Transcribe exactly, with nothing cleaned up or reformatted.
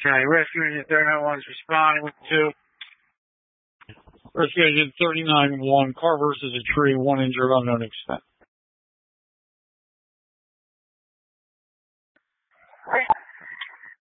Okay, rescue agent thirty-nine one is responding with two. Rescue agent thirty-nine one, car versus a tree, one injured, unknown extent.